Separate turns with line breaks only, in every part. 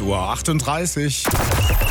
8:38 Uhr.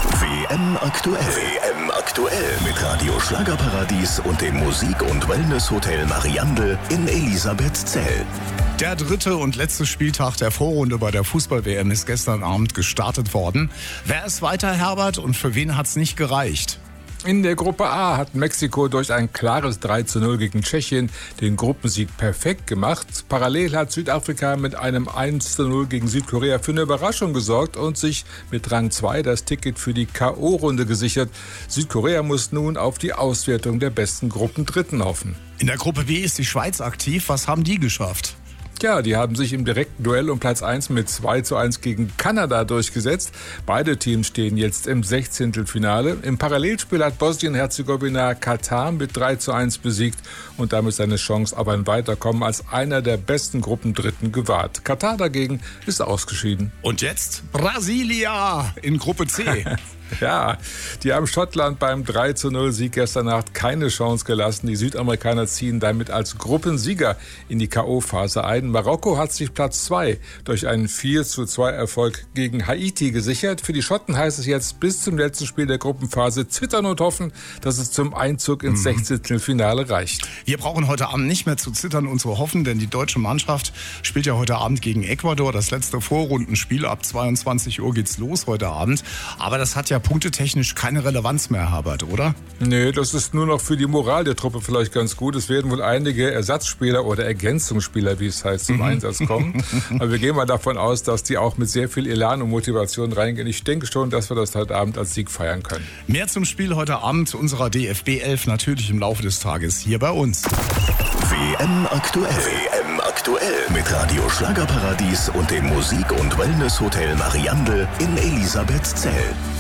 WM aktuell. WM aktuell mit Radio Schlagerparadies und dem Musik- und Wellness-Hotel Mariandel in Elisabethzell.
Der dritte und letzte Spieltag der Vorrunde bei der Fußball-WM ist gestern Abend gestartet worden. Wer ist weiter, Herbert, und für wen hat's nicht gereicht?
In der Gruppe A hat Mexiko durch ein klares 3:0 gegen Tschechien den Gruppensieg perfekt gemacht. Parallel hat Südafrika mit einem 1:0 gegen Südkorea für eine Überraschung gesorgt und sich mit Rang 2 das Ticket für die K.O.-Runde gesichert. Südkorea muss nun auf die Auswertung der besten Gruppendritten hoffen.
In der Gruppe B ist die Schweiz aktiv. Was haben die geschafft?
Ja, die haben sich im direkten Duell um Platz 1 mit 2:1 gegen Kanada durchgesetzt. Beide Teams stehen jetzt im 16. Im Parallelspiel hat Bosnien-Herzegowina Katar mit 3:1 besiegt und damit seine Chance auf ein Weiterkommen als einer der besten Gruppendritten gewahrt. Katar dagegen ist ausgeschieden.
Und jetzt Brasilia in Gruppe C.
Ja, die haben Schottland beim 3:0-Sieg gestern Nacht keine Chance gelassen. Die Südamerikaner ziehen damit als Gruppensieger in die K.O.-Phase ein. Marokko hat sich Platz 2 durch einen 4:2-Erfolg gegen Haiti gesichert. Für die Schotten heißt es jetzt bis zum letzten Spiel der Gruppenphase zittern und hoffen, dass es zum Einzug ins 16. reicht.
Wir brauchen heute Abend nicht mehr zu zittern und zu hoffen, denn die deutsche Mannschaft spielt ja heute Abend gegen Ecuador. Das letzte Vorrundenspiel, ab 22 Uhr geht's los heute Abend. Aber das hat ja punktetechnisch keine Relevanz mehr, Herbert, oder?
Nee, das ist nur noch für die Moral der Truppe vielleicht ganz gut. Es werden wohl einige Ersatzspieler oder Ergänzungsspieler, wie es heißt, zum Einsatz kommen. Aber wir gehen mal davon aus, dass die auch mit sehr viel Elan und Motivation reingehen. Ich denke schon, dass wir das heute Abend als Sieg feiern können.
Mehr zum Spiel heute Abend unserer DFB 11 natürlich im Laufe des Tages hier bei uns.
WM aktuell. WM aktuell mit Radio Schlagerparadies und dem Musik- und Wellness-Hotel Mariandel in Elisabethzell.